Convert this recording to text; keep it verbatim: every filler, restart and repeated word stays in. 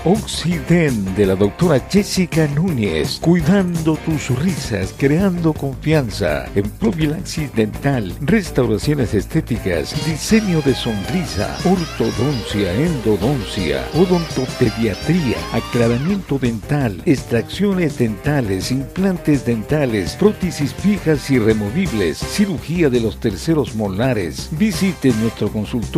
Oxiden de la doctora Jessica Núñez, cuidando tus risas, creando confianza en profilaxis dental, restauraciones estéticas, diseño de sonrisa, ortodoncia, endodoncia, odontopediatría, aclaramiento dental, extracciones dentales, implantes dentales, prótesis fijas y removibles, cirugía de los terceros molares. Visite nuestro consultorio